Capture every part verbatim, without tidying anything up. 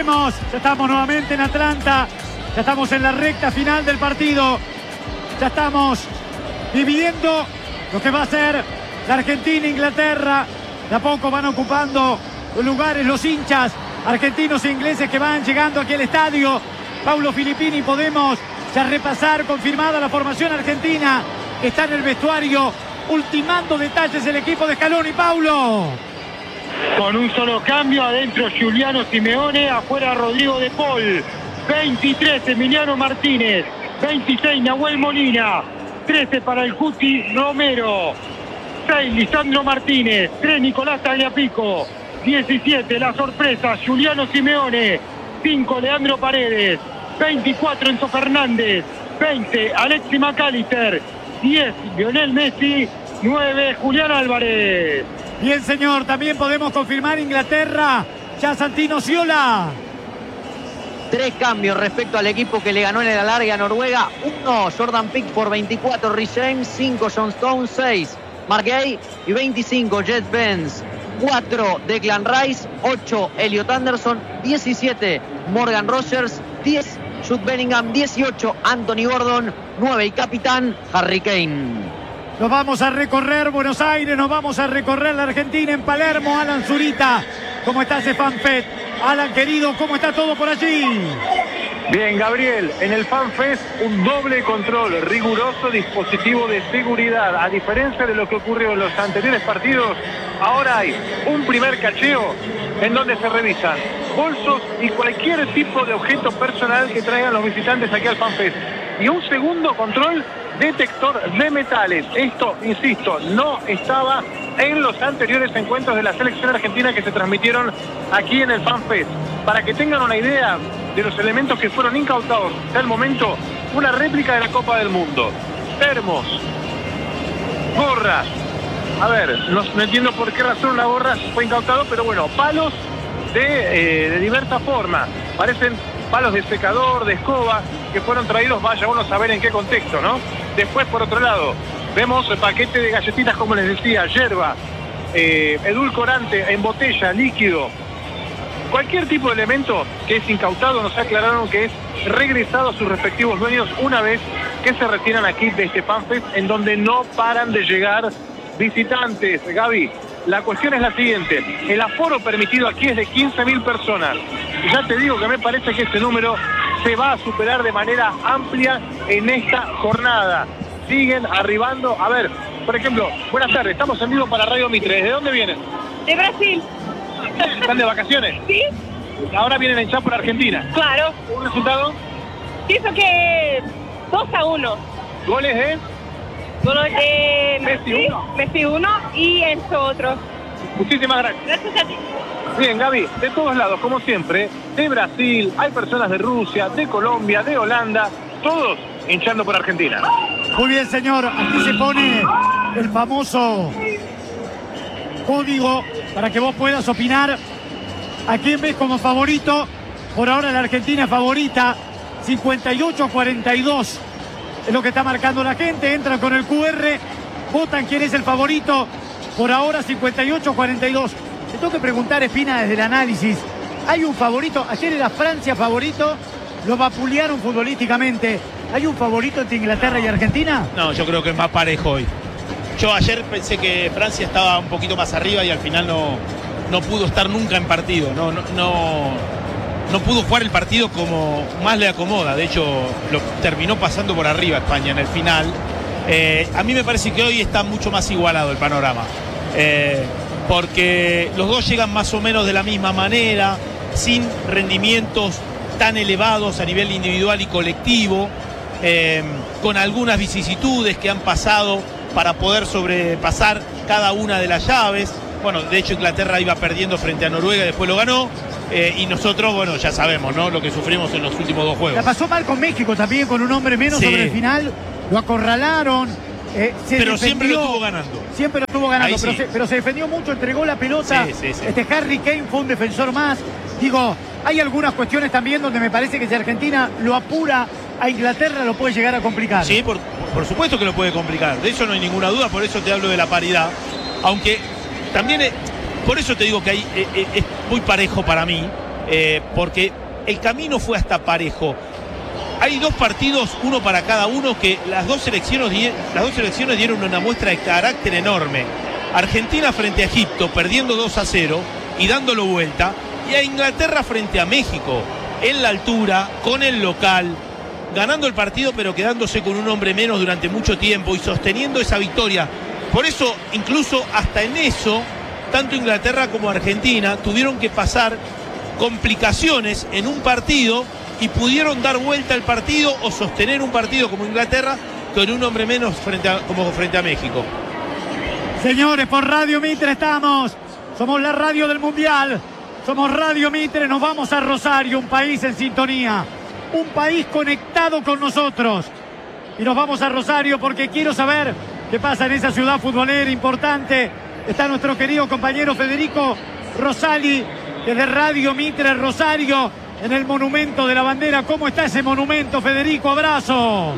Volvimos, ya estamos nuevamente en Atlanta, ya estamos en la recta final del partido, ya estamos viviendo lo que va a ser la Argentina-Inglaterra. De a poco van ocupando los lugares los hinchas argentinos e ingleses que van llegando aquí al estadio. Paulo Filippini, podemos ya repasar, confirmada la formación argentina, que está en el vestuario, ultimando detalles el equipo de Scaloni. Paulo. Con un solo cambio, adentro Giuliano Simeone, afuera Rodrigo de Paul. veintitrés Emiliano Martínez, veintiséis Nahuel Molina, trece para el Cuti Romero, seis Lisandro Martínez, tres Nicolás Tagliafico, diecisiete la sorpresa Giuliano Simeone, cinco Leandro Paredes, veinticuatro Enzo Fernández, veinte Alexis McAllister, diez Lionel Messi, nueve Julián Álvarez. Bien, señor, también podemos confirmar Inglaterra, ya Santino Sciola. Tres cambios respecto al equipo que le ganó en la larga a Noruega. Uno, Jordan Pickford, veinticuatro, Rhys James, cinco, John Stones, seis, Mark Gay y veinticinco, Jet Benz. cuatro, Declan Rice, ocho, Elliot Anderson, diecisiete, Morgan Rogers, diez, Jude Bellingham, dieciocho, Anthony Gordon, nueve y capitán Harry Kane. Nos vamos a recorrer Buenos Aires, nos vamos a recorrer la Argentina en Palermo. Alan Zurita, ¿cómo está ese FanFest? Alan, querido, ¿cómo está todo por allí? Bien, Gabriel, en el FanFest un doble control, riguroso dispositivo de seguridad. A diferencia de lo que ocurrió en los anteriores partidos, ahora hay un primer cacheo en donde se revisan bolsos y cualquier tipo de objeto personal que traigan los visitantes aquí al FanFest. Y un segundo control, detector de metales. Esto, insisto, no estaba en los anteriores encuentros de la selección argentina que se transmitieron aquí en el FanFest. Para que tengan una idea de los elementos que fueron incautados hasta el momento, una réplica de la Copa del Mundo, termos, gorras. A ver, no, no entiendo por qué razón una gorra fue incautado, pero bueno, palos de, eh, de diversa forma. Parecen palos de secador, de escoba, que fueron traídos, vaya uno a saber en qué contexto, ¿no? Después, por otro lado, vemos el paquete de galletitas, como les decía, yerba, eh, edulcorante en botella, líquido. Cualquier tipo de elemento que es incautado, nos aclararon que es regresado a sus respectivos dueños una vez que se retiran aquí de este FanFest, en donde no paran de llegar visitantes. Gaby, la cuestión es la siguiente: el aforo permitido aquí es de quince mil personas. Y ya te digo que me parece que este número se va a superar de manera amplia en esta jornada. Siguen arribando. A ver, por ejemplo, buenas tardes, estamos en vivo para Radio Mitre. ¿De dónde vienen? De Brasil. ¿Están de vacaciones? Sí. Ahora vienen a hinchar por Argentina. Claro. ¿Un resultado? Pienso que dos a uno. ¿Goles de? Goles de Messi uno. Messi uno y Enzo otro. Muchísimas gracias. Gracias a ti. Bien, Gaby, de todos lados, como siempre, de Brasil, hay personas de Rusia, de Colombia, de Holanda, todos hinchando por Argentina. Muy bien, señor, aquí se pone el famoso código para que vos puedas opinar a quién ves como favorito. Por ahora la Argentina favorita, cincuenta y ocho a cuarenta y dos es lo que está marcando la gente. Entran con el cu erre, votan quién es el favorito. Por ahora cincuenta y ocho a cuarenta y dos. Te tengo que preguntar, Espina, desde el análisis, ¿hay un favorito? Ayer era Francia favorito, lo vapulearon futbolísticamente. ¿Hay un favorito entre Inglaterra y Argentina? No, yo creo que es más parejo hoy. Yo ayer pensé que Francia estaba un poquito más arriba y al final no, no pudo estar nunca en partido. No, no, no, no pudo jugar el partido como más le acomoda. De hecho, lo terminó pasando por arriba España en el final. Eh, a mí me parece que hoy está mucho más igualado el panorama. Eh, porque los dos llegan más o menos de la misma manera, sin rendimientos tan elevados a nivel individual y colectivo, eh, con algunas vicisitudes que han pasado para poder sobrepasar cada una de las llaves. Bueno, de hecho Inglaterra iba perdiendo frente a Noruega, después lo ganó, eh, y nosotros, bueno, ya sabemos, ¿no?, lo que sufrimos en los últimos dos juegos. La pasó mal con México también, con un hombre menos, sí, sobre el final, lo acorralaron. Eh, se pero defendió, siempre lo estuvo ganando. Siempre lo estuvo ganando, pero, sí. se, pero se defendió mucho, entregó la pelota. Sí, sí, sí. Este Harry Kane fue un defensor más. Digo, hay algunas cuestiones también donde me parece que si Argentina lo apura a Inglaterra lo puede llegar a complicar. Sí, por, por supuesto que lo puede complicar. De eso no hay ninguna duda, por eso te hablo de la paridad. Aunque también, es, por eso te digo que hay, es, es muy parejo para mí. eh, porque el camino fue hasta parejo. Hay dos partidos, uno para cada uno, que las dos selecciones, las dos selecciones dieron una muestra de carácter enorme. Argentina frente a Egipto, perdiendo dos a cero y dándolo vuelta, y a Inglaterra frente a México, en la altura, con el local, ganando el partido pero quedándose con un hombre menos durante mucho tiempo y sosteniendo esa victoria. Por eso, incluso hasta en eso, tanto Inglaterra como Argentina tuvieron que pasar complicaciones en un partido y pudieron dar vuelta al partido o sostener un partido como Inglaterra con un hombre menos frente a, como frente a México. Señores, por Radio Mitre estamos. Somos la radio del Mundial. Somos Radio Mitre. Nos vamos a Rosario, un país en sintonía. Un país conectado con nosotros. Y nos vamos a Rosario porque quiero saber qué pasa en esa ciudad futbolera importante. Está nuestro querido compañero Federico Rosali, desde Radio Mitre Rosario, en el monumento de la bandera. ¿Cómo está ese monumento, Federico? Abrazo.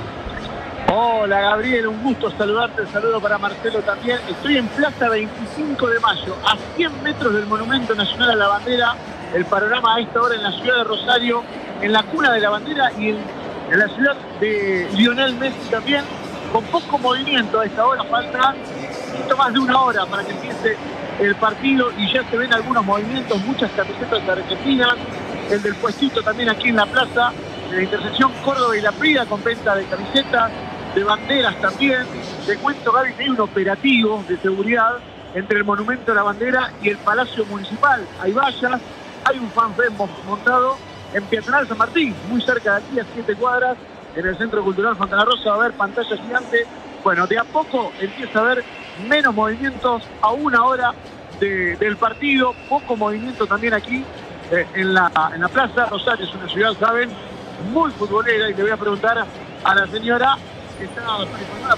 Hola Gabriel, un gusto saludarte, un saludo para Marcelo también. Estoy en Plaza veinticinco de mayo, a cien metros del Monumento Nacional a la Bandera. El panorama a esta hora en la ciudad de Rosario, en la cuna de la bandera y en, en la ciudad de Lionel Messi también, con poco movimiento a esta hora. Falta un poquito más de una hora para que empiece el partido y ya se ven algunos movimientos, muchas camisetas argentinas, el del puestito también aquí en la plaza, de la intersección Córdoba y La Prida, con venta de camisetas, de banderas también. Te cuento, Gaby, que hay un operativo de seguridad entre el Monumento a la Bandera y el Palacio Municipal. Hay vallas, hay un fanfest montado en Peatonal San Martín, muy cerca de aquí, a siete cuadras, en el Centro Cultural Fontana Rosa. Va a haber pantalla gigante. Bueno, de a poco empieza a haber menos movimientos a una hora de, del partido, poco movimiento también aquí eh, en, la, en la plaza. Rosario es una ciudad, saben, muy futbolera, y le voy a preguntar a la señora que está preparada.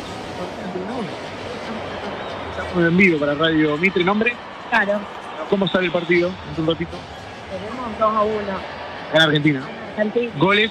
Estamos en vivo para Radio Mitre. ¿Nombre? Claro. ¿Cómo sale el partido? Un ratito. Tenemos dos a uno. Gana Argentina. Argentina. ¿Goles?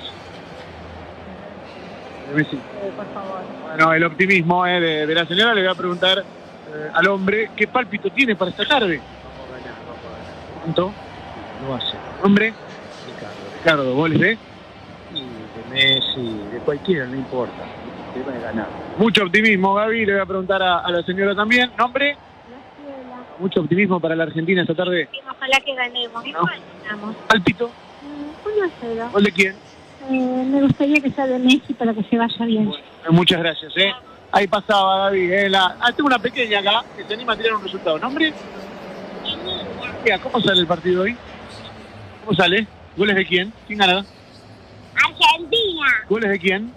De Messi. Sí, por favor. Bueno, el optimismo eh, de, de la señora. Le voy a preguntar eh, al hombre qué pálpito tiene para esta tarde. Vamos a ganar, vamos a ganar. ¿Cuánto? Lo hace. ¿Hombre? Ricardo. Ricardo, ¿goles de? Y de Messi, de cualquiera, no importa. El tema es ganar. Mucho optimismo, Gaby. Le voy a preguntar a, a la señora también. ¿Nombre? Mucho optimismo para la Argentina esta tarde. Ojalá que ganemos. Igual ganamos. ¿Pálpito? uno a cero. ¿Gol de quién? Eh, me gustaría que sea de Messi para que se vaya bien. Bueno, muchas gracias, ¿eh? Ahí pasaba, Gaby. Eh, la... Ah, tengo una pequeña acá que se anima a tirar un resultado. ¿Nombre? Mira, ¿cómo sale el partido hoy? ¿Cómo sale? ¿Goles de quién? ¿Quién gana? Argentina. ¿Goles de quién?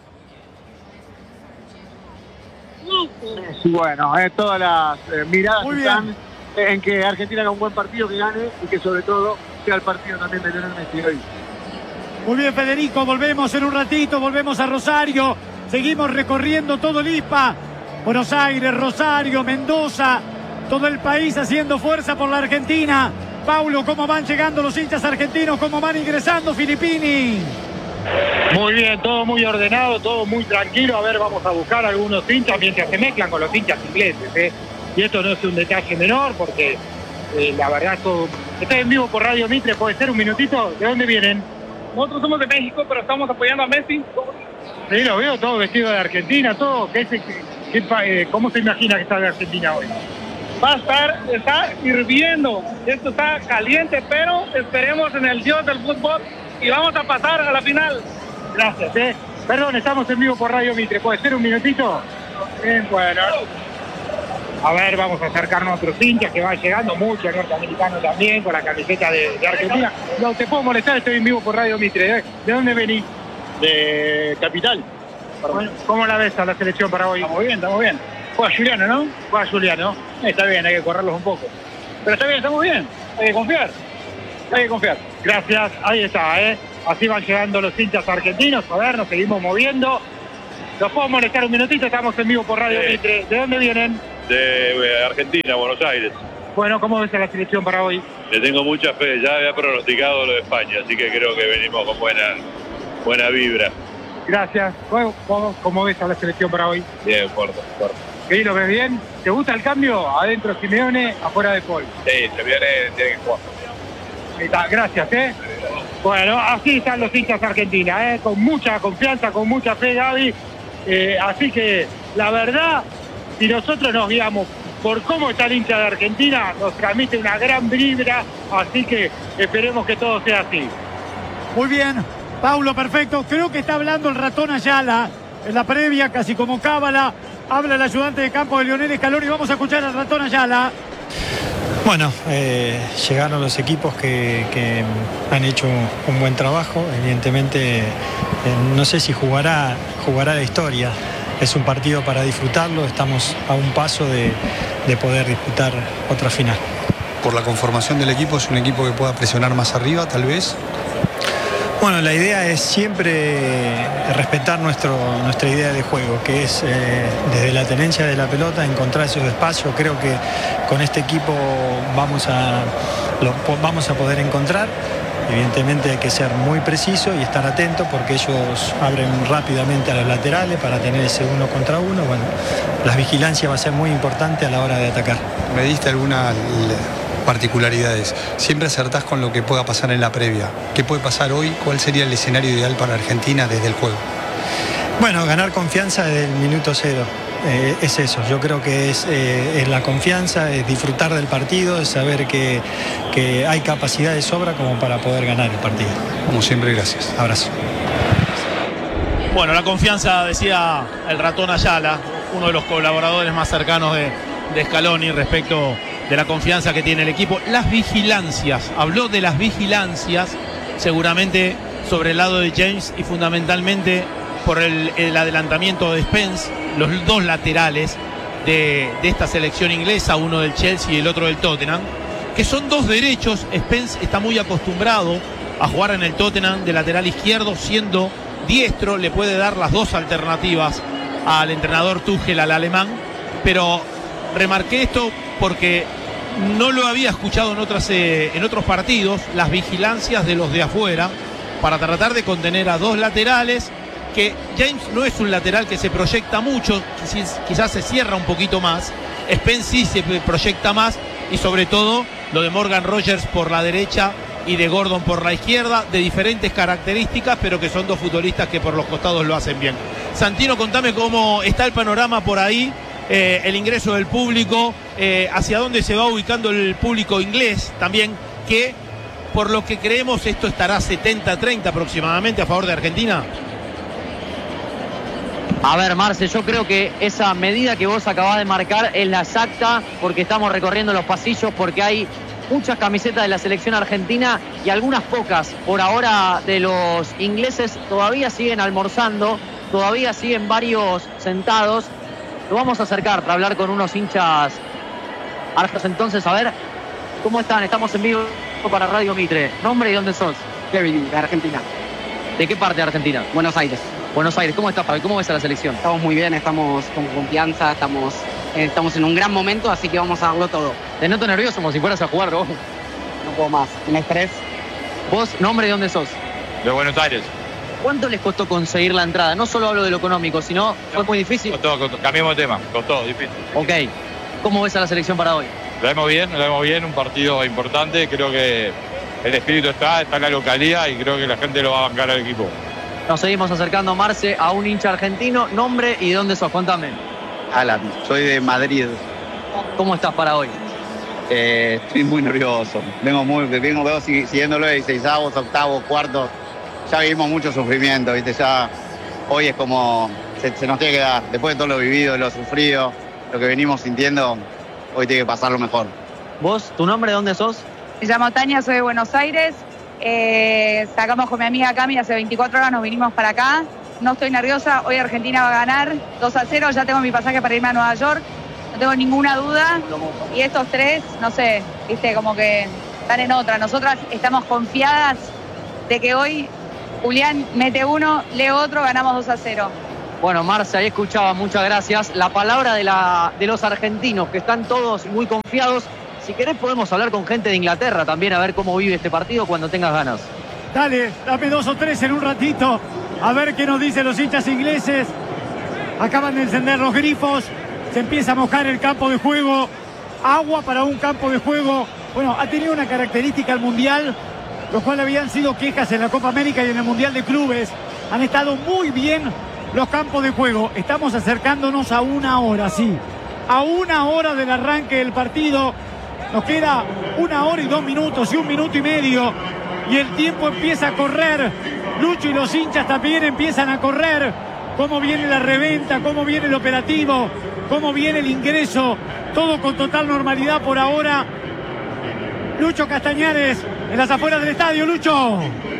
Messi. Sí, bueno, eh, todas las eh, miradas Muy están en que Argentina haga un buen partido, que gane y que sobre todo sea el partido también de Lionel Messi hoy. Muy bien, Federico, volvemos en un ratito, volvemos a Rosario, seguimos recorriendo todo el I S P A, Buenos Aires, Rosario, Mendoza, todo el país haciendo fuerza por la Argentina. Paulo, ¿cómo van llegando los hinchas argentinos? ¿Cómo van ingresando, Filippini? Muy bien, todo muy ordenado, todo muy tranquilo. A ver, vamos a buscar algunos hinchas mientras se mezclan con los hinchas ingleses, ¿eh? Y esto no es un detalle menor porque eh, la verdad esto... Está en vivo por Radio Mitre, ¿puede ser un minutito? ¿De dónde vienen? Nosotros somos de México, pero estamos apoyando a Messi. Sí, lo veo todo vestido de Argentina, todo. ¿Qué, qué, qué, eh, ¿Cómo se imagina que está de Argentina hoy? Va a estar, está hirviendo. Esto está caliente, pero esperemos en el Dios del fútbol y vamos a pasar a la final. Gracias, eh. Perdón, estamos en vivo por Radio Mitre, ¿puede ser un minutito? Bien, bueno. A ver, vamos a acercarnos a otros hinchas que van llegando, muchos norteamericanos también, con la camiseta de, de Argentina. No te puedo molestar, estoy en vivo por Radio Mitre. ¿eh? ¿De dónde venís? De Capital. Bueno, ¿cómo la ves a la selección para hoy? Estamos bien, estamos bien. Juega Juliano, ¿no? Juega Juliano. Está bien, hay que correrlos un poco. Pero está bien, estamos bien. Hay que confiar. Hay que confiar. Gracias, ahí está, ¿eh? Así van llegando los hinchas argentinos. A ver, nos seguimos moviendo. ¿Los puedo molestar un minutito? Estamos en vivo por Radio Sí. Mitre. ¿De dónde vienen? De Argentina, Buenos Aires. Bueno, ¿cómo ves a la selección para hoy? Le tengo mucha fe, ya había pronosticado lo de España, así que creo que venimos con buena, buena vibra. Gracias. ¿Cómo, cómo, cómo ves a la selección para hoy? Bien, fuerte, fuerte. ¿Qué lo ves bien? ¿Te gusta el cambio? Adentro Simeone, afuera de Paul. Sí, se viene, tiene que jugar. Ahí está, gracias, ¿eh? Bueno, así están los hinchas argentinos, ¿eh? Con mucha confianza, con mucha fe, Gaby. Eh, así que, la verdad, si nosotros nos guiamos por cómo está el hincha de Argentina, nos transmite una gran vibra, así que esperemos que todo sea así. Muy bien, Paulo, perfecto. Creo que está hablando el ratón Ayala en la previa, casi como cábala. Habla el ayudante de campo de Lionel Scaloni. Vamos a escuchar al ratón Ayala. Bueno, eh, llegaron los equipos que, que han hecho un buen trabajo. Evidentemente, eh, no sé si jugará, jugará la historia. Es un partido para disfrutarlo. Estamos a un paso de, de poder disputar otra final. Por la conformación del equipo, es un equipo que pueda presionar más arriba, tal vez. Bueno, la idea es siempre respetar nuestro, nuestra idea de juego, que es eh, desde la tenencia de la pelota encontrar esos espacios. Creo que con este equipo vamos a, lo, vamos a poder encontrar. Evidentemente hay que ser muy preciso y estar atento porque ellos abren rápidamente a los laterales para tener ese uno contra uno. Bueno, la vigilancia va a ser muy importante a la hora de atacar. ¿Me diste algunas particularidades? Siempre acertás con lo que pueda pasar en la previa. ¿Qué puede pasar hoy? ¿Cuál sería el escenario ideal para Argentina desde el juego? Bueno, ganar confianza desde el minuto cero. Eh, es eso, yo creo que es, eh, es la confianza, es disfrutar del partido, es saber que, que hay capacidad de sobra como para poder ganar el partido. Como siempre, gracias. Abrazo. Bueno, la confianza, decía el ratón Ayala, uno de los colaboradores más cercanos de, de Scaloni respecto de la confianza que tiene el equipo. Las vigilancias, habló de las vigilancias, seguramente sobre el lado de James y fundamentalmente por el, el adelantamiento de Spence, los dos laterales de, de esta selección inglesa, uno del Chelsea y el otro del Tottenham, que son dos derechos. Spence está muy acostumbrado a jugar en el Tottenham de lateral izquierdo, siendo diestro, le puede dar las dos alternativas al entrenador Tuchel, al alemán, pero remarqué esto porque no lo había escuchado en, otras, eh, en otros partidos, las vigilancias de los de afuera, para tratar de contener a dos laterales, que James no es un lateral que se proyecta mucho, quizás se cierra un poquito más, Spence sí se proyecta más, y sobre todo lo de Morgan Rogers por la derecha y de Gordon por la izquierda, de diferentes características, pero que son dos futbolistas que por los costados lo hacen bien. Santino, contame cómo está el panorama por ahí, eh, el ingreso del público, eh, hacia dónde se va ubicando el público inglés también, que por lo que creemos esto estará setenta a treinta aproximadamente a favor de Argentina. A ver, Marce, yo creo que esa medida que vos acabás de marcar es la exacta, porque estamos recorriendo los pasillos, porque hay muchas camisetas de la selección argentina y algunas pocas por ahora de los ingleses todavía siguen almorzando, todavía siguen varios sentados. Lo vamos a acercar para hablar con unos hinchas argentinos. Entonces, a ver, ¿cómo están? Estamos en vivo para Radio Mitre. ¿Nombre y dónde sos? Kevin, de Argentina. ¿De qué parte de Argentina? Buenos Aires. Buenos Aires. ¿Cómo estás, Fabi? ¿Cómo ves a la selección? Estamos muy bien, estamos con confianza, estamos, eh, estamos en un gran momento, así que vamos a darlo todo. Te noto nervioso como si fueras a jugar, ¿no? No puedo más. ¿En estrés? ¿Vos, nombre y dónde sos? De Buenos Aires. ¿Cuánto les costó conseguir la entrada? No solo hablo de lo económico, sino fue muy difícil. Costó, costó, cambiamos de tema, costó, difícil. Ok. ¿Cómo ves a la selección para hoy? Lo vemos bien, lo vemos bien, un partido importante, creo que el espíritu está, está en la localidad y creo que la gente lo va a bancar al equipo. Nos seguimos acercando, Marce, a un hincha argentino. Nombre y de dónde sos, contame. Alan, soy de Madrid. ¿Cómo estás para hoy? Eh, estoy muy nervioso. Vengo muy, vengo, vengo siguiéndolo de seisavos, octavos, cuartos. Ya vivimos mucho sufrimiento, ¿viste? Ya hoy es como se, se nos tiene que dar. Después de todo lo vivido, lo sufrido, lo que venimos sintiendo, hoy tiene que pasar lo mejor. ¿Vos, tu nombre, de dónde sos? Me llamo Tania, soy de Buenos Aires. Eh, sacamos con mi amiga Cami hace veinticuatro horas, nos vinimos para acá. No estoy nerviosa, hoy Argentina va a ganar dos a cero, ya tengo mi pasaje para irme a Nueva York, no tengo ninguna duda. Y estos tres, no sé, viste, como que están en otra. Nosotras estamos confiadas de que hoy Julián mete uno, Leo otro, ganamos dos a cero. Bueno, Marce, ahí escuchaba, muchas gracias. La palabra de, la, de los argentinos, que están todos muy confiados. Si querés podemos hablar con gente de Inglaterra también, a ver cómo vive este partido cuando tengas ganas. Dale, dame dos o tres en un ratito, a ver qué nos dicen los hinchas ingleses. Acaban de encender los grifos, se empieza a mojar el campo de juego. Agua para un campo de juego. Bueno, ha tenido una característica el Mundial, lo cual habían sido quejas en la Copa América y en el Mundial de Clubes. Han estado muy bien los campos de juego. Estamos acercándonos a una hora, sí. A una hora del arranque del partido. Nos queda una hora y dos minutos y un minuto y medio. Y el tiempo empieza a correr. Lucho y los hinchas también empiezan a correr. Cómo viene la reventa, cómo viene el operativo, cómo viene el ingreso. Todo con total normalidad por ahora. Lucho Castañares en las afueras del estadio. Lucho.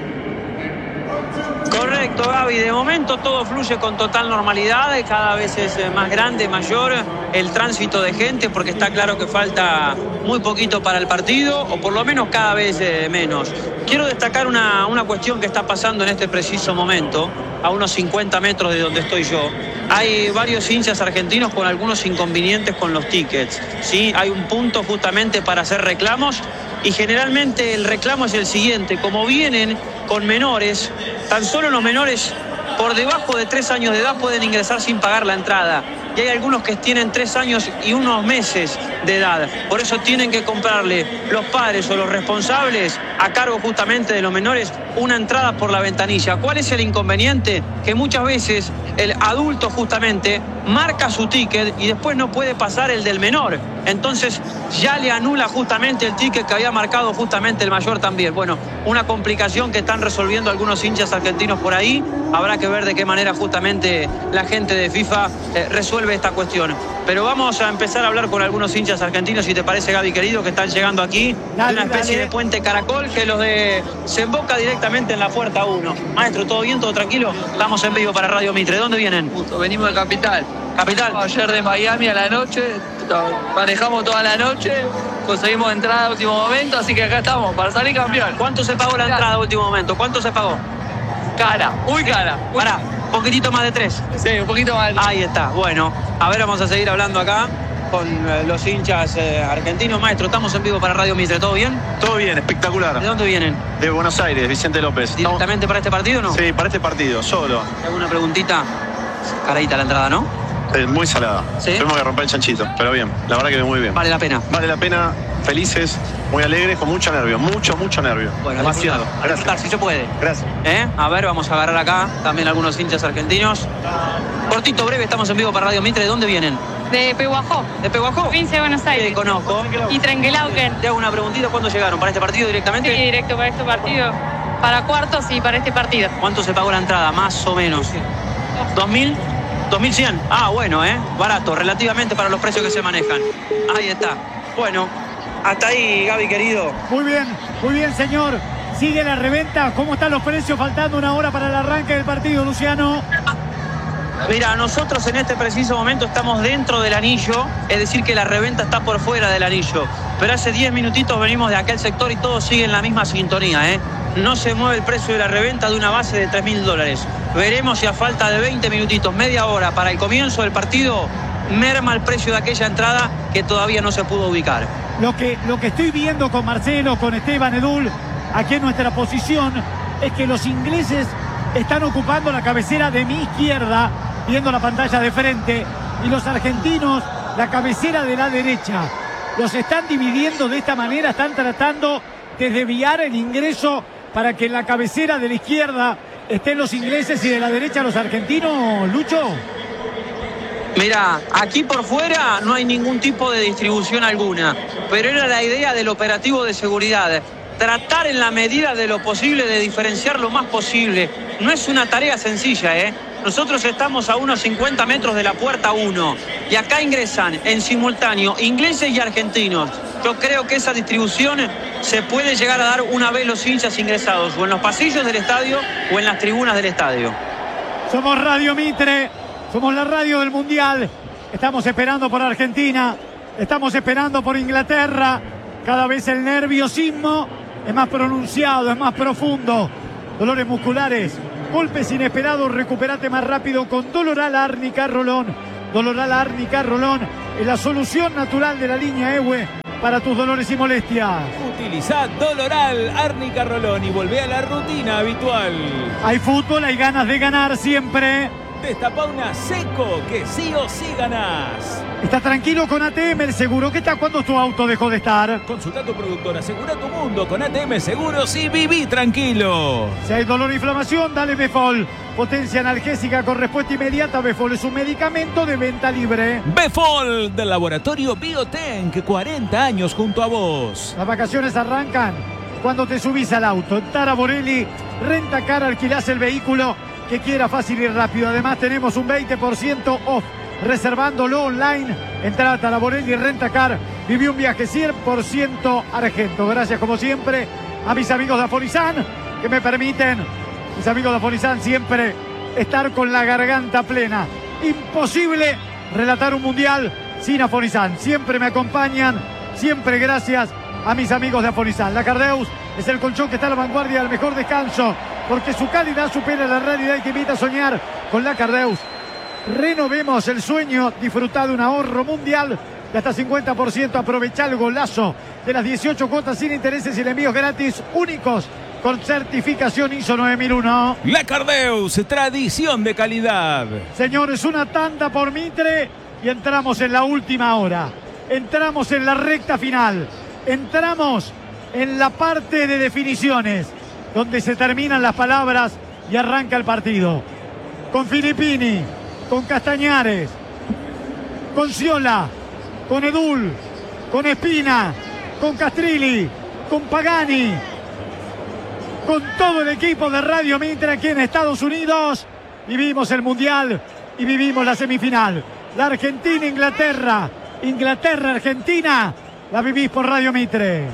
Correcto, Gaby. De momento todo fluye con total normalidad. Cada vez es más grande, mayor el tránsito de gente, porque está claro que falta muy poquito para el partido, o por lo menos cada vez eh, menos. Quiero destacar una, una cuestión que está pasando en este preciso momento, a unos cincuenta metros de donde estoy yo. Hay varios hinchas argentinos con algunos inconvenientes con los tickets, ¿sí? Hay un punto justamente para hacer reclamos, y generalmente el reclamo es el siguiente: como vienen con menores, tan solo los menores por debajo de tres años de edad pueden ingresar sin pagar la entrada. Y hay algunos que tienen tres años y unos meses de edad. Por eso tienen que comprarle los padres o los responsables, a cargo justamente de los menores, una entrada por la ventanilla. ¿Cuál es el inconveniente? Que muchas veces el adulto justamente marca su ticket y después no puede pasar el del menor. Entonces ya le anula justamente el ticket que había marcado justamente el mayor también. Bueno, una complicación que están resolviendo algunos hinchas argentinos por ahí. Habrá que ver de qué manera justamente la gente de FIFA eh, resuelve esta cuestión. Pero vamos a empezar a hablar con algunos hinchas argentinos, si te parece, Gaby querido, que están llegando aquí. Dale, una especie dale. de puente caracol que los de se emboca directamente en la puerta uno. Maestro, ¿todo bien? ¿Todo tranquilo? Estamos en vivo para Radio Mitre. ¿De dónde vienen? Venimos de Capital. Capital. Ayer de Miami a la noche, manejamos toda la noche, conseguimos entrada a último momento, así que acá estamos para salir campeón. ¿Cuánto se pagó la entrada a último momento? ¿Cuánto se pagó? Cara, muy cara. Muy... Pará, un poquitito más de tres. Sí, un poquito más de tres. Ahí está, bueno. A ver, vamos a seguir hablando acá con eh, los hinchas eh, argentinos. Maestro, estamos en vivo para Radio Mitre, ¿todo bien? Todo bien, espectacular. ¿De dónde vienen? De Buenos Aires, Vicente López. ¿Directamente ¿Estamos... para este partido o no? Sí, para este partido, solo. ¿Alguna preguntita? Caradita la entrada, ¿no? Eh, muy salada. ¿Sí? Tuvimos que romper el chanchito, pero bien, la verdad que muy bien. Vale la pena. Vale la pena, felices, muy alegres, con mucho nervio, mucho, mucho nervio. Bueno, demasiado. A disfrutar, si se puede. Gracias. ¿Eh? A ver, vamos a agarrar acá también algunos hinchas argentinos. Cortito, breve, estamos en vivo para Radio Mitre. ¿De dónde vienen? De Pehuajó. ¿De Pehuajó? Provincia de Buenos Aires. Sí, conozco. Y Trenquelauquen. Te hago una preguntita, ¿cuándo llegaron? ¿Para este partido directamente? Sí, directo para este partido. Para cuartos y para este partido. ¿Cuánto se pagó la entrada? Más o menos. ¿Dos mil? ¿dos mil cien? Ah, bueno, ¿eh? Barato, relativamente para los precios que se manejan. Ahí está. Bueno, hasta ahí, Gaby, querido. Muy bien, muy bien, señor. Sigue la reventa. ¿Cómo están los precios? Faltando una hora para el arranque del partido, Luciano. Mira, nosotros en este preciso momento estamos dentro del anillo, es decir que la reventa está por fuera del anillo. Pero hace diez minutitos venimos de aquel sector y todos siguen la misma sintonía, ¿eh? No se mueve el precio de la reventa de una base de tres mil dólares. Veremos si a falta de veinte minutitos, media hora para el comienzo del partido, merma el precio de aquella entrada que todavía no se pudo ubicar. Lo que, lo que estoy viendo con Marcelo, con Esteban Edul, aquí en nuestra posición, es que los ingleses están ocupando la cabecera de mi izquierda, viendo la pantalla de frente, y los argentinos la cabecera de la derecha. Los están dividiendo de esta manera, están tratando de desviar el ingreso para que en la cabecera de la izquierda estén los ingleses y de la derecha los argentinos, Lucho. Mira, aquí por fuera no hay ningún tipo de distribución alguna, pero era la idea del operativo de seguridad. Tratar en la medida de lo posible de diferenciar lo más posible. No es una tarea sencilla, ¿eh? Nosotros estamos a unos cincuenta metros de la puerta uno y acá ingresan en simultáneo ingleses y argentinos. Yo creo que esa distribución se puede llegar a dar una vez los hinchas ingresados o en los pasillos del estadio o en las tribunas del estadio. Somos Radio Mitre, somos la radio del Mundial. Estamos esperando por Argentina, estamos esperando por Inglaterra. Cada vez el nerviosismo es más pronunciado, es más profundo. Dolores musculares, golpes inesperados, recuperate más rápido con Doloral Árnica Rolón. Doloral Árnica Rolón es la solución natural de la línea E W E para tus dolores y molestias. Utiliza Doloral Árnica Rolón y volvé a la rutina habitual. Hay fútbol, hay ganas de ganar siempre. Destapa una Seco, que sí o sí ganás. Está tranquilo con A T M, el seguro. ¿Qué tal cuando tu auto dejó de estar? Consulta a tu productor, asegura tu mundo con A T M Seguros y viví tranquilo. Si hay dolor o inflamación, dale Befol. Potencia analgésica con respuesta inmediata. Befol es un medicamento de venta libre. Befol, del laboratorio Biotenc, cuarenta años junto a vos. Las vacaciones arrancan cuando te subís al auto. En Tara Borelli, Renta Car, alquilás el vehículo que quiera fácil y rápido. Además tenemos un veinte por ciento off reservándolo online. Entrá a Tara Borelli, Renta Car. Viví un viaje cien por ciento argento. Gracias como siempre a mis amigos de Afonizan que me permiten, mis amigos de Afonizan, siempre estar con la garganta plena. Imposible relatar un mundial sin Afonizan. Siempre me acompañan, siempre gracias a mis amigos de Afonizan. La Cardeus es el colchón que está a la vanguardia del mejor descanso, porque su calidad supera la realidad y te invita a soñar con la Cardeus. Renovemos el sueño, disfruta de un ahorro mundial de hasta cincuenta por ciento. Aprovecha el golazo de las dieciocho cuotas sin intereses y el envíos gratis únicos con certificación I S O nueve mil uno. La Cardeus, tradición de calidad. Señores, una tanda por Mitre y entramos en la última hora. Entramos en la recta final. Entramos en la parte de definiciones, donde se terminan las palabras y arranca el partido. Con Filippini, con Castañares, con Sciolà, con Edul, con Espina, con Castrilli, con Pagani, con todo el equipo de Radio Mitre aquí en Estados Unidos. Vivimos el Mundial y vivimos la semifinal. La Argentina-Inglaterra, Inglaterra-Argentina, la vivís por Radio Mitre.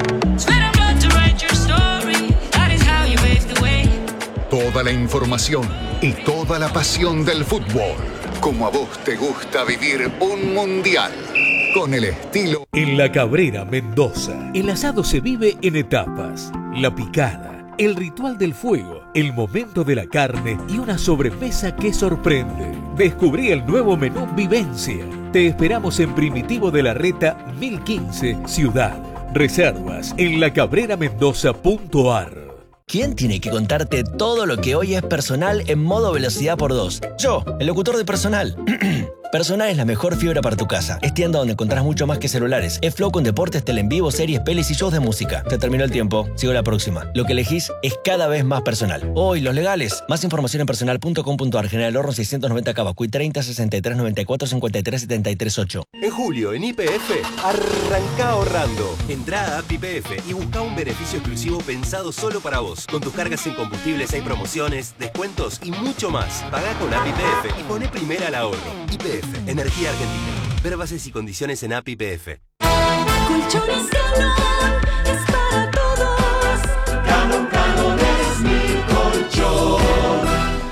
Toda la información y toda la pasión del fútbol. Como a vos te gusta vivir un mundial. Con el estilo. En La Cabrera, Mendoza, el asado se vive en etapas. La picada, el ritual del fuego, el momento de la carne y una sobremesa que sorprende. Descubrí el nuevo menú Vivencia. Te esperamos en Primitivo de la Reta mil quince, Ciudad. Reservas en la cabrera mendoza punto a r. ¿Quién tiene que contarte todo lo que hoy es personal en modo velocidad por dos? Yo, el locutor de Personal. Personal es la mejor fibra para tu casa. Es tienda donde encontrás mucho más que celulares. Es Flow con deportes, tele en vivo, series, pelis y shows de música. Te terminó el tiempo. Sigo la próxima. Lo que elegís es cada vez más personal. Hoy, los legales. Más información en personal punto com punto a r. General Horno seiscientos noventa Cavacuy treinta, sesenta y tres, noventa y cuatro, cincuenta y tres, setenta y tres, ocho. En julio, en Y P F, arranca ahorrando. Entrá a App Y P F y busca un beneficio exclusivo pensado solo para vos. Con tus cargas en combustibles hay promociones, descuentos y mucho más. Pagá con App Y P F y poné primera al ahorro. Y P F, Energía Argentina. Ver bases y condiciones en App Y P F. Colchones Calón es para todos. Calón, Calón es mi colchón.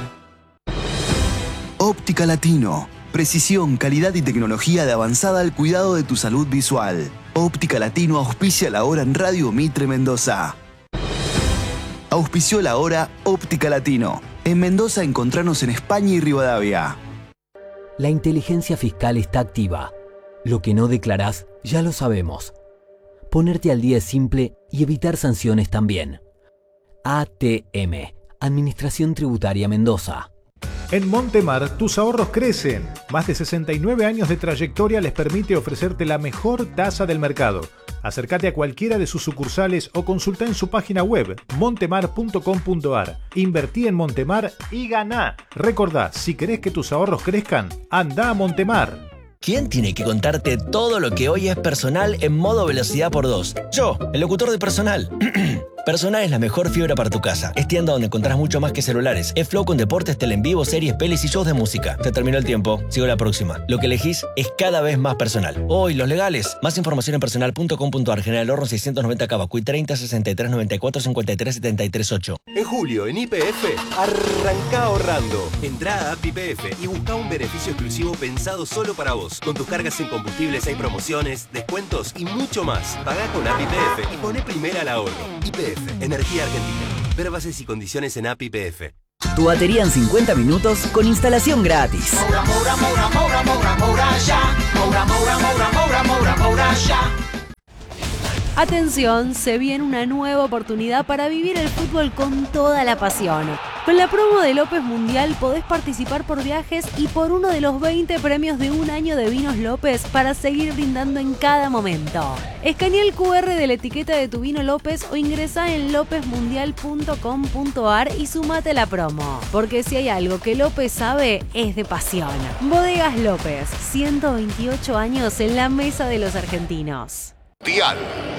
Óptica Latino. Precisión, calidad y tecnología de avanzada al cuidado de tu salud visual. Óptica Latino auspicia la hora en Radio Mitre Mendoza. Auspició la hora Óptica Latino. En Mendoza encontranos en España y Rivadavia. La inteligencia fiscal está activa. Lo que no declarás, ya lo sabemos. Ponerte al día es simple y evitar sanciones también. A T M, Administración Tributaria Mendoza. En Montemar, tus ahorros crecen. Más de sesenta y nueve años de trayectoria les permite ofrecerte la mejor tasa del mercado. Acércate a cualquiera de sus sucursales o consulta en su página web montemar punto com punto a r. Invertí en Montemar y ganá. Recordá, si querés que tus ahorros crezcan, anda a Montemar. ¿Quién tiene que contarte todo lo que hoy es personal en modo velocidad por dos? Yo, el locutor de Personal. Personal es la mejor fibra para tu casa. Es tienda donde encontrás mucho más que celulares. Es Flow con deportes, tele en vivo, series, pelis y shows de música. Te terminó el tiempo. Sigo la próxima. Lo que elegís es cada vez más personal. Hoy, los legales. Más información en personal punto com punto a r. General Horno seiscientos noventa Cavacuy treinta, sesenta y tres, noventa y cuatro, cincuenta y tres, setenta y tres, ocho. En julio, en Y P F, arranca ahorrando. Entrá a App Y P F y busca un beneficio exclusivo pensado solo para vos. Con tus cargas en combustibles hay promociones, descuentos y mucho más. Pagá con App Y P F y poné primera al ahorro. Y P F, Energía Argentina. Ver bases y condiciones en App Y P F. Tu batería en cincuenta minutos con instalación gratis. Moura, Moura, Moura, Moura, Moura, Moura, ya. Moura, Moura, Moura, Moura, Moura, Moura, ya. Atención, se viene una nueva oportunidad para vivir el fútbol con toda la pasión. Con la promo de López Mundial podés participar por viajes y por uno de los veinte premios de un año de Vinos López para seguir brindando en cada momento. Escanea el cu erre de la etiqueta de tu vino López o ingresa en lópez mundial punto com punto ar y sumate a la promo. Porque si hay algo que López sabe, es de pasión. Bodegas López, ciento veintiocho años en la mesa de los argentinos. Dial.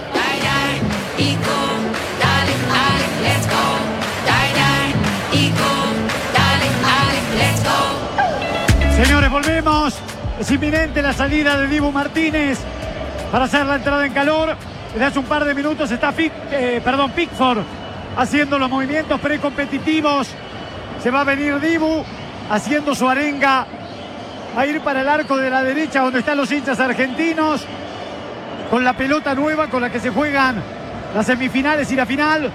Señores, volvemos. Es inminente la salida de Dibu Martínez para hacer la entrada en calor. Desde hace un par de minutos está Pick, eh, perdón, Pickford haciendo los movimientos precompetitivos. Se va a venir Dibu haciendo su arenga. Va a ir para el arco de la derecha donde están los hinchas argentinos. Con la pelota nueva con la que se juegan las semifinales y la final.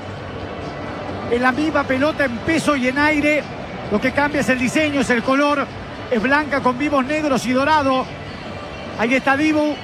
En la misma pelota en peso y en aire. Lo que cambia es el diseño, es el color. Es blanca con vivos negros y dorado. Ahí está Dibu.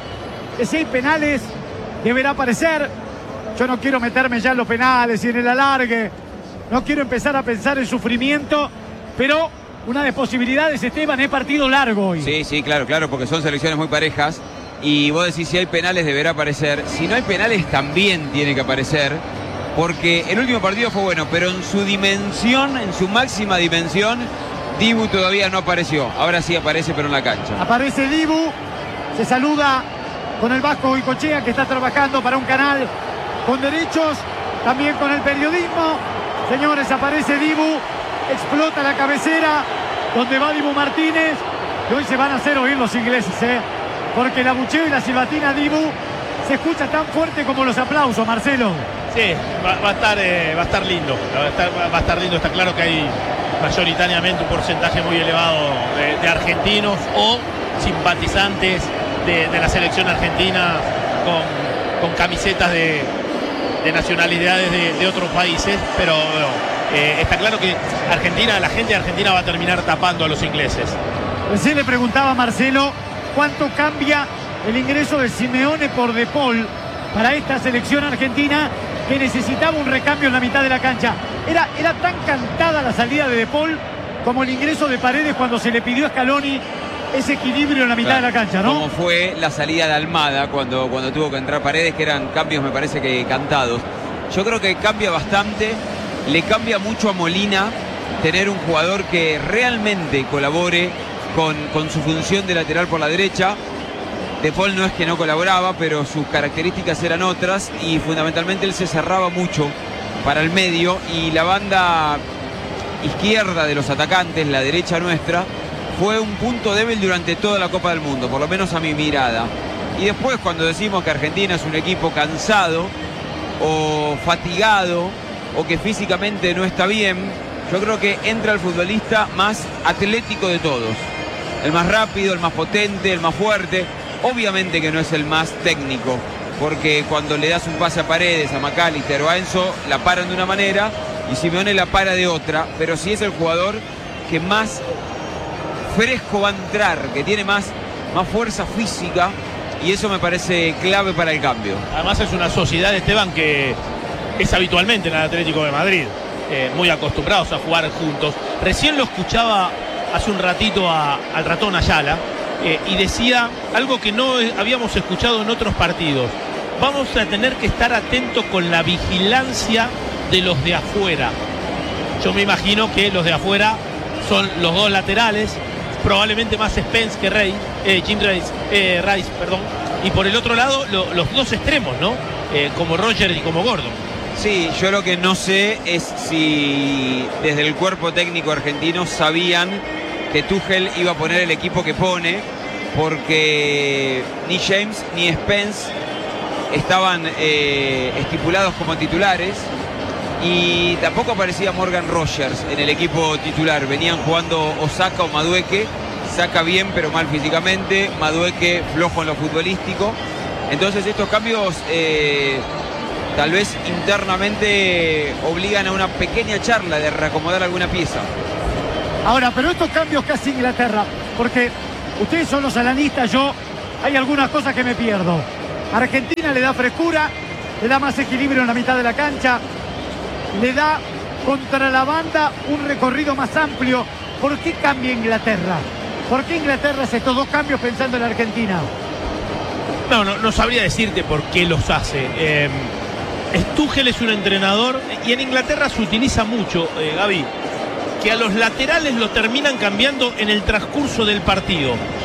De seis penales deberá aparecer. Yo no quiero meterme ya en los penales y en el alargue. No quiero empezar a pensar en sufrimiento. Pero una de posibilidades, Esteban, es partido largo hoy. Sí, sí, claro, claro, porque son selecciones muy parejas. Y vos decís, si hay penales deberá aparecer. Si no hay penales también tiene que aparecer. Porque el último partido fue bueno, pero en su dimensión, en su máxima dimensión, Dibu todavía no apareció. Ahora sí aparece, pero en la cancha. Aparece Dibu. Se saluda con el Vasco Goicoechea, que está trabajando para un canal con derechos, también con el periodismo. Señores, aparece Dibu. Explota la cabecera donde va Dibu Martínez. Y hoy se van a hacer oír los ingleses, ¿eh? Porque el abucheo y la silbatina Dibu se escucha tan fuerte como los aplausos, Marcelo. Sí, va, va, a, estar, eh, va a estar lindo. Va a estar, va a estar lindo. Está claro que hay mayoritariamente un porcentaje muy elevado de, de argentinos o simpatizantes de, de la selección argentina con, con camisetas de, de nacionalidades de, de otros países, pero bueno, eh, está claro que Argentina, la gente de Argentina va a terminar tapando a los ingleses. Recién le preguntaba a Marcelo cuánto cambia el ingreso de Simeone por De Paul para esta selección argentina que necesitaba un recambio en la mitad de la cancha. Era, era tan cantada la salida de De Paul como el ingreso de Paredes cuando se le pidió a Scaloni ese equilibrio en la mitad, claro, de la cancha, ¿no? Como fue la salida de Almada cuando, cuando tuvo que entrar Paredes, que eran cambios, me parece que cantados. Yo creo que cambia bastante, le cambia mucho a Molina tener un jugador que realmente colabore con, con su función de lateral por la derecha. De Paul no es que no colaboraba, pero sus características eran otras y fundamentalmente él se cerraba mucho para el medio y la banda izquierda de los atacantes, la derecha nuestra, fue un punto débil durante toda la Copa del Mundo, por lo menos a mi mirada. Y después cuando decimos que Argentina es un equipo cansado o fatigado o que físicamente no está bien, yo creo que entra el futbolista más atlético de todos. El más rápido, el más potente, el más fuerte. Obviamente que no es el más técnico, porque cuando le das un pase a Paredes, a McAllister o a Enzo, la paran de una manera y Simeone la para de otra, pero sí es el jugador que más fresco va a entrar, que tiene más, más fuerza física, y eso me parece clave para el cambio. Además es una sociedad, Esteban, que es habitualmente en el Atlético de Madrid, eh, muy acostumbrados a jugar juntos. Recién lo escuchaba hace un ratito a, al ratón Ayala, Eh, y decía algo que no habíamos escuchado en otros partidos. Vamos a tener que estar atentos con la vigilancia de los de afuera. Yo me imagino que los de afuera son los dos laterales, probablemente más Spence que Rey, eh, Jim Rice, eh, Rice, perdón. Y por el otro lado lo, los dos extremos, ¿no? Eh, como Roger y como Gordon. Sí, yo lo que no sé es si desde el cuerpo técnico argentino sabían que Tuchel iba a poner el equipo que pone, porque ni James ni Spence estaban eh, estipulados como titulares y tampoco aparecía Morgan Rogers en el equipo titular. Venían jugando Osaka o Madueke. Saka bien pero mal físicamente, Madueke flojo en lo futbolístico. Entonces estos cambios eh, tal vez internamente obligan a una pequeña charla de reacomodar alguna pieza. Ahora, pero estos cambios que hace Inglaterra, porque ustedes son los analistas, yo hay algunas cosas que me pierdo. Argentina le da frescura, le da más equilibrio en la mitad de la cancha, le da contra la banda, un recorrido más amplio. ¿Por qué cambia Inglaterra? ¿Por qué Inglaterra hace estos dos cambios pensando en la Argentina? No, no, no sabría decirte por qué los hace. Eh, Tuchel es un entrenador y en Inglaterra se utiliza mucho, eh, Gaby, que a los laterales lo terminan cambiando en el transcurso del partido.